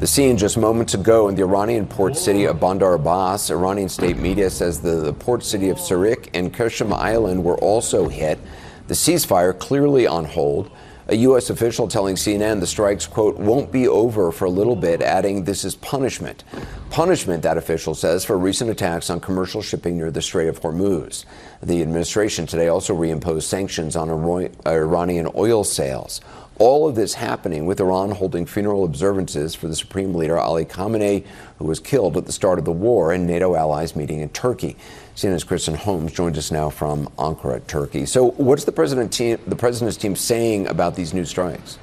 scene just moments ago in the Iranian port city of Bandar Abbas. Iranian state media says the port city of Sirik and Qashm Island were also hit. The ceasefire clearly on hold. A U.S. official telling CNN the strikes, quote, won't be over for a little bit, adding this is punishment. Punishment, that official says, for recent attacks on commercial shipping near the Strait of Hormuz. The administration today also reimposed sanctions on Iranian oil sales. All of this happening with Iran holding funeral observances for the supreme leader Ali Khamenei, who was killed at the start of the war, and NATO allies meeting in Turkey. CNN's Kristen Holmes joins us now from Ankara, Turkey. So what's the president's team saying about these new strikes?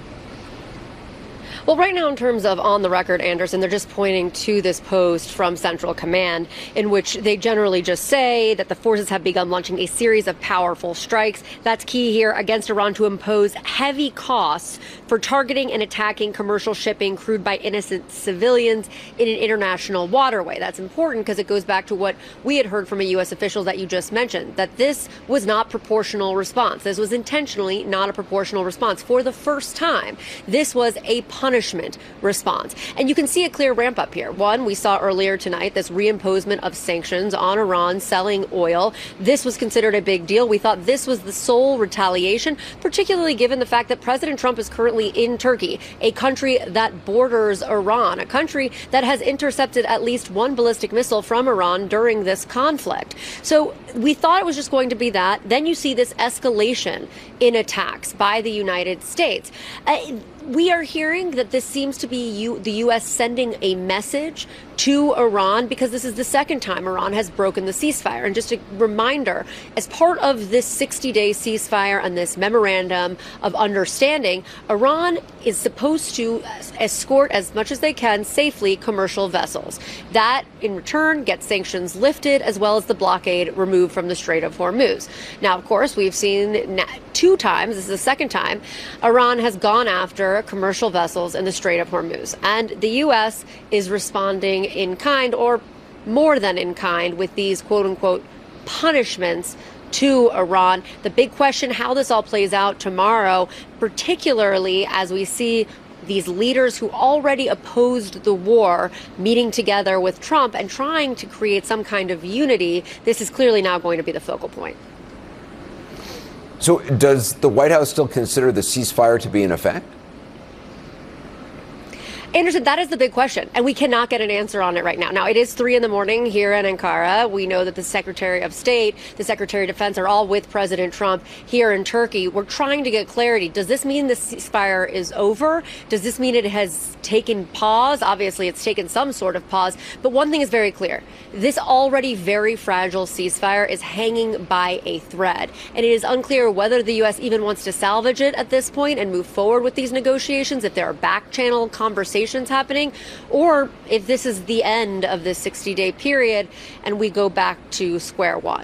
Well, right now, in terms of on the record, Anderson, they're just pointing to this post from Central Command in which they generally just say that the forces have begun launching a series of powerful strikes. That's key here against Iran to impose heavy costs for targeting and attacking commercial shipping crewed by innocent civilians in an international waterway. That's important because it goes back to what we had heard from a U.S. official that you just mentioned, that this was not proportional response. This was intentionally not a proportional response. For the first time, this was a punishment response. And you can see a clear ramp up here. One, we saw earlier tonight this reimposement of sanctions on Iran selling oil. This was considered a big deal. We thought this was the sole retaliation, particularly given the fact that President Trump is currently in Turkey, a country that borders Iran, a country that has intercepted at least one ballistic missile from Iran during this conflict. So we thought it was just going to be that. Then you see this escalation in attacks by the United States. We are hearing that this seems to be the U.S. sending a message to Iran because this is the second time Iran has broken the ceasefire. And just a reminder, as part of this 60-day ceasefire and this memorandum of understanding, Iran is supposed to escort as much as they can safely commercial vessels. That, in return, gets sanctions lifted as well as the blockade removed from the Strait of Hormuz. Now, of course, we've seen 2 times, this is the second time, Iran has gone after commercial vessels in the Strait of Hormuz. And the U.S. is responding in kind, or more than in kind, with these quote-unquote punishments to Iran. The big question, how this all plays out tomorrow, particularly as we see these leaders who already opposed the war meeting together with Trump and trying to create some kind of unity. This is clearly now going to be the focal point. So does the White House still consider the ceasefire to be in effect? Anderson, that is the big question, and we cannot get an answer on it right now. Now, it is 3 a.m. here in Ankara. We know that the Secretary of State, the Secretary of Defense are all with President Trump here in Turkey. We're trying to get clarity. Does this mean the ceasefire is over? Does this mean it has taken pause? Obviously, it's taken some sort of pause. But one thing is very clear. This already very fragile ceasefire is hanging by a thread, and it is unclear whether the U.S. even wants to salvage it at this point and move forward with these negotiations, if there are back-channel conversations happening, or if this is the end of this 60-day period and we go back to square one.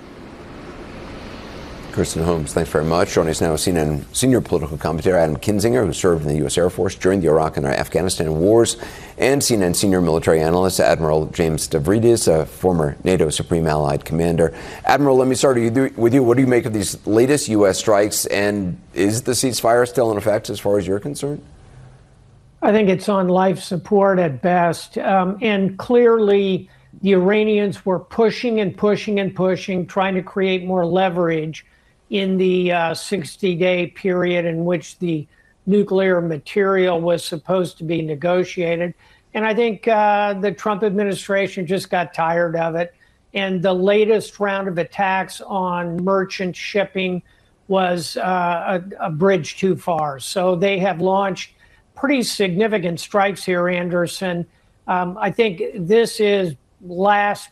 Kristen Holmes, thanks very much. Joining us now is CNN senior political commentator Adam Kinzinger, who served in the U.S. Air Force during the Iraq and Afghanistan wars, and CNN senior military analyst Admiral James Stavridis, a former NATO Supreme Allied Commander. Admiral, let me start with you. What do you make of these latest U.S. strikes, and is the ceasefire still in effect as far as you're concerned? I think it's on life support at best. And clearly, the Iranians were pushing and pushing and pushing, trying to create more leverage in the 60-day period in which the nuclear material was supposed to be negotiated. And I think the Trump administration just got tired of it. And the latest round of attacks on merchant shipping was a bridge too far. So they have launched pretty significant strikes here, Anderson. I think this is last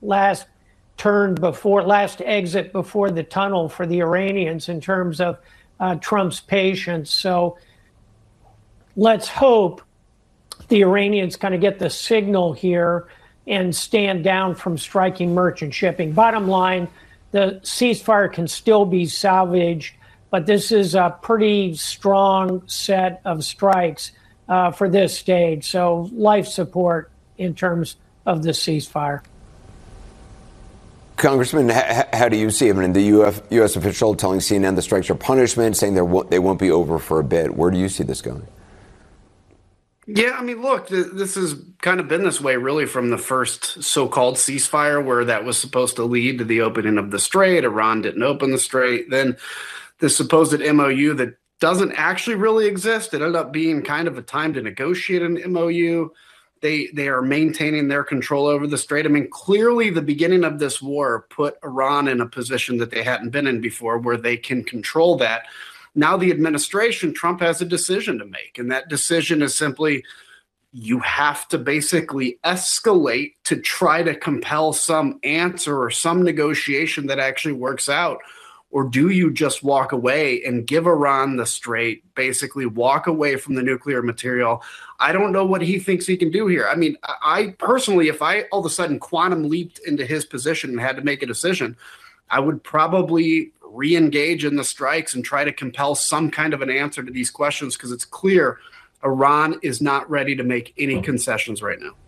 exit before the tunnel for the Iranians in terms of Trump's patience. So let's hope the Iranians kind of get the signal here and stand down from striking merchant shipping. Bottom line, the ceasefire can still be salvaged, but this is a pretty strong set of strikes for this stage. So life support in terms of the ceasefire. Congressman, how do you see it? I mean, the U.S. official telling CNN the strikes are punishment, saying they won't be over for a bit. Where do you see this going? Yeah, I mean, look, this has kind of been this way really from the first so-called ceasefire, where that was supposed to lead to the opening of the strait. Iran didn't open the strait. Then the supposed MOU that doesn't actually really exist. It ended up being kind of a time to negotiate an MOU. They are maintaining their control over the strait. I mean, clearly the beginning of this war put Iran in a position that they hadn't been in before, where they can control that. Now the administration, Trump has a decision to make, and that decision is simply you have to basically escalate to try to compel some answer or some negotiation that actually works out. Or do you just walk away and give Iran the strait, basically walk away from the nuclear material? I don't know what he thinks he can do here. I mean, I personally, if I all of a sudden quantum leaped into his position and had to make a decision, I would probably re-engage in the strikes and try to compel some kind of an answer to these questions, because it's clear Iran is not ready to make any concessions right now.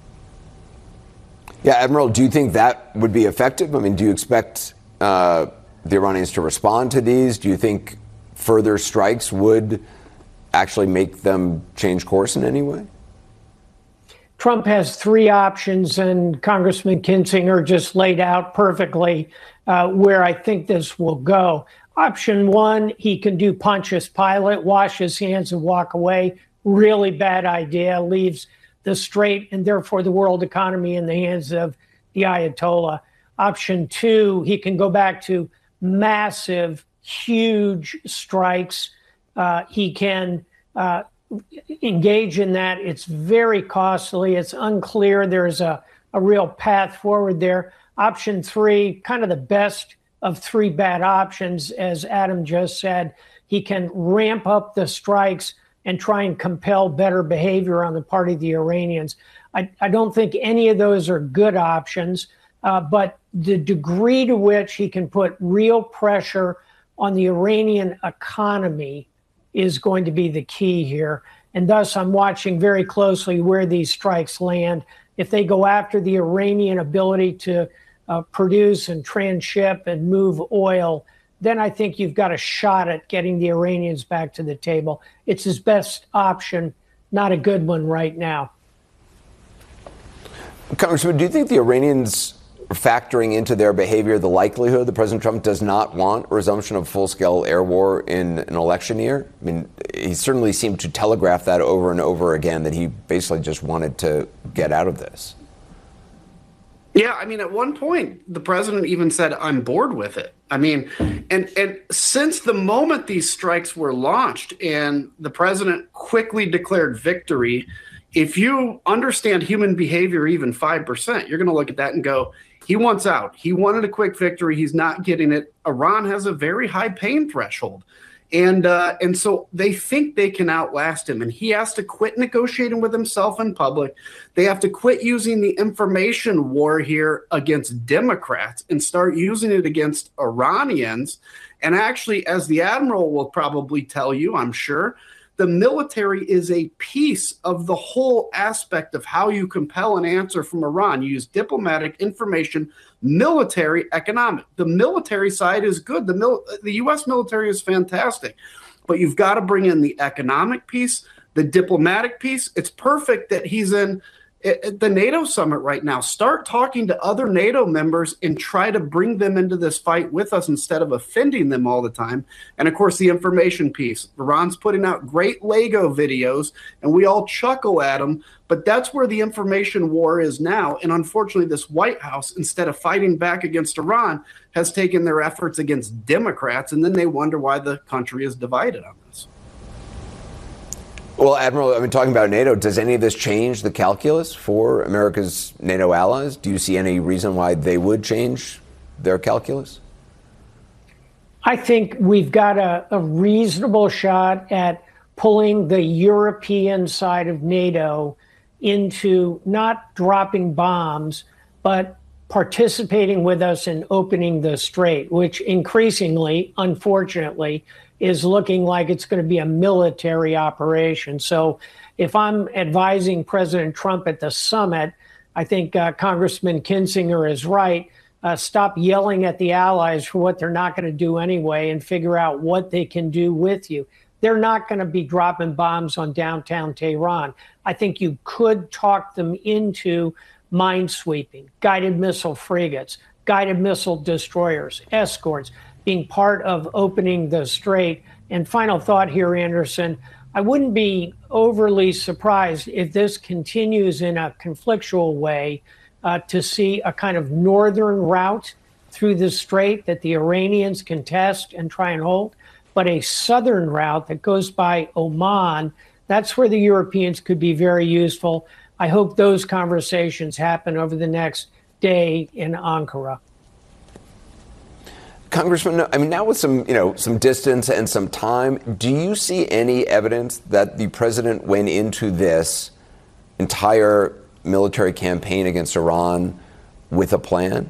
Yeah, Admiral, do you think that would be effective? I mean, do you expect the Iranians to respond to these? Do you think further strikes would actually make them change course in any way? Trump has three options, and Congressman Kinzinger just laid out perfectly where I think this will go. Option one, he can do Pontius Pilate, wash his hands and walk away. Really bad idea, leaves the strait and therefore the world economy in the hands of the Ayatollah. Option two, he can go back to massive, huge strikes. He can engage in that. It's very costly. It's unclear there's a real path forward there. Option three, kind of the best of three bad options, as Adam just said. He can ramp up the strikes and try and compel better behavior on the part of the Iranians. I don't think any of those are good options, but the degree to which he can put real pressure on the Iranian economy is going to be the key here. And thus, I'm watching very closely where these strikes land. If they go after the Iranian ability to produce and transship and move oil, then I think you've got a shot at getting the Iranians back to the table. It's his best option, not a good one right now. Congressman, do you think the Iranians are factoring into their behavior the likelihood that President Trump does not want a resumption of full-scale air war in an election year? I mean, he certainly seemed to telegraph that over and over again, that he basically just wanted to get out of this. Yeah, I mean, at one point, the president even said, I'm bored with it. I mean, and since the moment these strikes were launched and the president quickly declared victory, if you understand human behavior even 5%, you're going to look at that and go, he wants out. He wanted a quick victory. He's not getting it. Iran has a very high pain threshold. And so they think they can outlast him, and he has to quit negotiating with himself in public. They have to quit using the information war here against Democrats and start using it against Iranians. And actually, as the admiral will probably tell you, I'm sure, the military is a piece of the whole aspect of how you compel an answer from Iran. You use diplomatic, information, military, economic. The military side is good. The U.S. military is fantastic. But you've got to bring in the economic piece, the diplomatic piece. It's perfect that he's in at the NATO summit right now. Start talking to other NATO members and try to bring them into this fight with us instead of offending them all the time. And of course, the information piece. Iran's putting out great Lego videos, and we all chuckle at them, but that's where the information war is now. And unfortunately, this White House, instead of fighting back against Iran, has taken their efforts against Democrats, and then they wonder why the country is divided on this. Well, Admiral, I've been talking about NATO. Does any of this change the calculus for America's NATO allies? Do you see any reason why they would change their calculus? I think we've got a reasonable shot at pulling the European side of NATO into not dropping bombs, but participating with us in opening the strait, which increasingly, unfortunately, is looking like it's going to be a military operation. So if I'm advising President Trump at the summit, I think Congressman Kinzinger is right. Stop yelling at the allies for what they're not going to do anyway and figure out what they can do with you. they're not going to be dropping bombs on downtown Tehran. I think you could talk them into minesweeping, guided missile frigates, guided missile destroyers, escorts, being part of opening the strait. And final thought here, Anderson, I wouldn't be overly surprised if this continues in a conflictual way to see a kind of northern route through the strait that the Iranians contest and try and hold, but a southern route that goes by Oman. That's where the Europeans could be very useful. I hope those conversations happen over the next day in Ankara. Congressman, I mean, now with some distance and some time, do you see any evidence that the president went into this entire military campaign against Iran with a plan?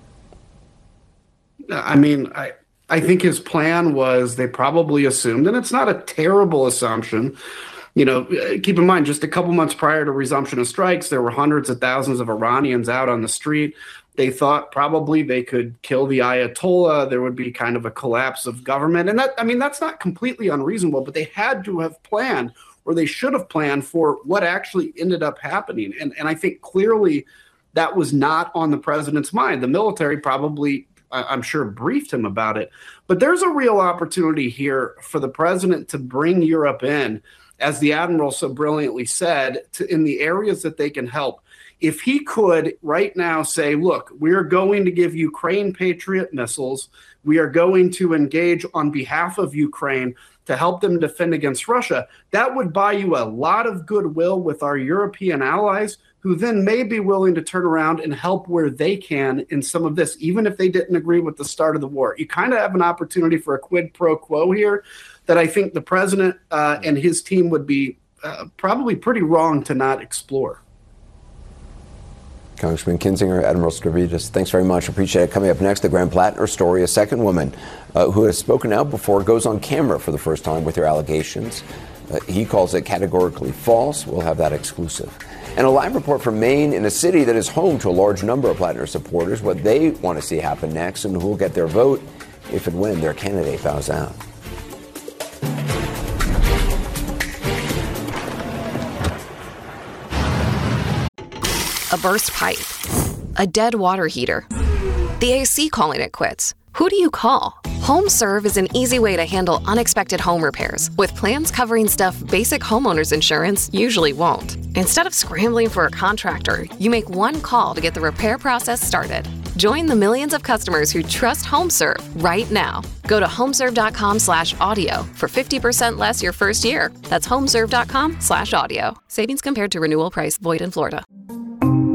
I mean, I think his plan was, they probably assumed, and it's not a terrible assumption. Keep in mind, just a couple months prior to resumption of strikes, there were hundreds of thousands of Iranians out on the street. They thought probably they could kill the Ayatollah. There would be kind of a collapse of government. And that's not completely unreasonable, but they had to have planned, or they should have planned for what actually ended up happening. And I think clearly that was not on the president's mind. The military probably, I'm sure, briefed him about it. But there's a real opportunity here for the president to bring Europe in, as the admiral so brilliantly said, in the areas that they can help. If he could right now say, look, we're going to give Ukraine Patriot missiles, we are going to engage on behalf of Ukraine to help them defend against Russia, that would buy you a lot of goodwill with our European allies, who then may be willing to turn around and help where they can in some of this, even if they didn't agree with the start of the war. You kind of have an opportunity for a quid pro quo here that I think the president and his team would be probably pretty wrong to not explore. Congressman Kinzinger, Admiral Stavridis, thanks very much. Appreciate it. Coming up next, the Graham Plattner story. A second woman who has spoken out before goes on camera for the first time with her allegations. He calls it categorically false. We'll have that exclusive. And a live report from Maine, in a city that is home to a large number of Plattner supporters, what they want to see happen next and who will get their vote if and when their candidate bows out. A burst pipe, a dead water heater, the AC calling it quits. Who do you call? HomeServe is an easy way to handle unexpected home repairs with plans covering stuff basic homeowners insurance usually won't. Instead of scrambling for a contractor, you make one call to get the repair process started. Join the millions of customers who trust HomeServe right now. Go to homeserve.com/audio for 50% less your first year. That's homeserve.com/audio. Savings compared to renewal price, void in Florida.